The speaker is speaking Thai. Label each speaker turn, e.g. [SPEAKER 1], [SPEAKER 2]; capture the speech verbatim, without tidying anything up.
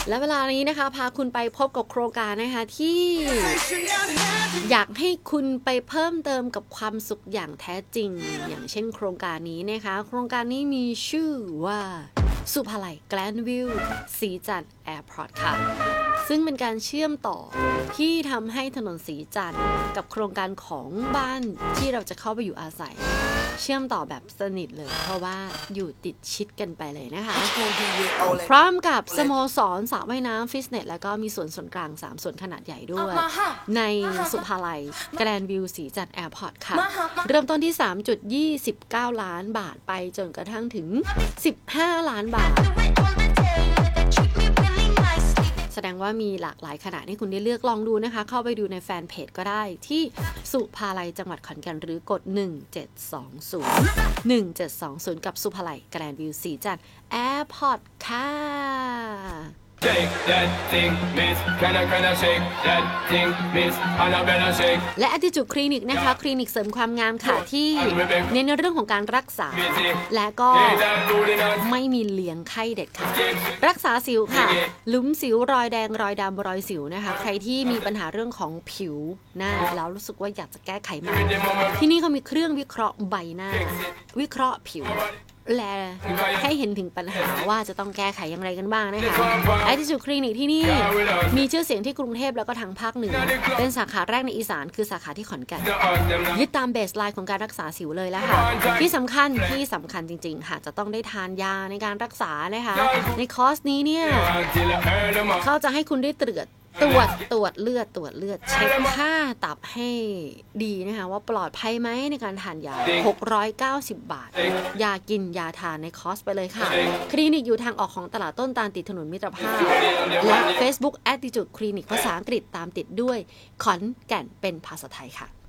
[SPEAKER 1] และเวลานี้นะคะพาคุณไปพบกับโครงการนะคะที่อยากให้คุณไปเพิ่มเติมกับความสุขอย่างแท้จริงอย่างเช่นโครงการนี้นะคะโครงการนี้มีชื่อว่าสุภาลัยแกลนวิวสีจันทร์แอร์พอร์ตค่ะซึ่งเป็นการเชื่อมต่อที่ทำให้ถนนสีจันทร์กับโครงการของบ้านที่เราจะเข้าไปอยู่อาศัยเชื่อมต่อแบบสนิทเลยเพราะว่าอยู่ติดชิดกันไปเลยนะคะพร้อมกับสโมสรสระว่ายน้ำฟิตเนสแล้วก็มีสวนส่วนกลางสามส่วนขนาดใหญ่ด้วยในสุภาลัยแกรนด์วิวสีจันทร์แอร์พอร์ตค่ะเริ่มต้นที่ สามจุดยี่สิบเก้า ล้านบาทไปจนกระทั่งถึงสิบห้าล้านบาทแสดงว่ามีหลากหลายขนาดให้คุณได้เลือกลองดูนะคะเข้าไปดูในแฟนเพจก็ได้ที่สุภาลัยจังหวัดขอนแก่นหรือกดหนึ่งเจ็ดสองศูนย์ หนึ่งเจ็ดสองศูนย์กับสุภาลัยแกรนด์วิวสีจันทร์แอร์พอร์ตค่ะ Shake that thing, miss. Can I, can I shake that thing, miss? Annabella shake. และ Attitude Clinic นะคะคลินิกเสริมความงามค่ะที่เน้นในเรื่องของการรักษาและก็ไม่มีเลี้ยงไข้เด็ดค่ะรักษาสิวค่ะลุ้มสิวรอยแดงรอยดำรอยสิวนะคะใครที่มีปัญหาเรื่องของผิวหน้าแล้วรู้สึกว่าอยากจะแก้ไขมันที่นี่เขามีเครื่องวิเคราะห์ใบหน้าวิเคราะห์ผิวและให้เห็นถึงปัญหาว่าจะต้องแก้ไขอย่างไรกันบ้างนะคะ Attitude Clinic ที่นี่มีชื่อเสียงที่กรุงเทพแล้วก็ทางภาคเหนือเป็นสาขาแรกในอีสานคือสาขาที่ขอนแก่นยึดตามเบสไลน์ของการรักษาสิวเลยแล้วค่ะที่สำคัญที่สำคัญจริงๆค่ะจะต้องได้ทานยาในการรักษานะคะในคอร์สนี้เนี่ยเขาจะให้คุณได้ตรวจตรวจตรวจเลือดตรวจเลือดเช็คค่าตับให้ดีนะคะว่าปลอดภัยไหมในการทานยาหกร้อยเก้าสิบบาทยากินยาทานในคอร์สไปเลยค่ะคลินิกอยู่ทางออกของตลาดต้นตาลติดถนนมิตรภาพและ Facebook Attitude Clinic ภาษาอังกฤษตามติดด้วยขอนแก่นเป็นภาษาไทยค่ะ